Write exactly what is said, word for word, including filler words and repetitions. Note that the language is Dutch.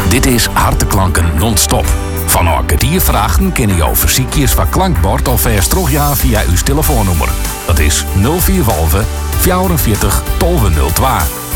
Dit is Harteklanken non-stop. Van een kwartier vragen kunnen je over ziekjes van klankbord of verst teruggaan via uw telefoonnummer. Dat is nul vier vijf vierenveertig tolve nul twee.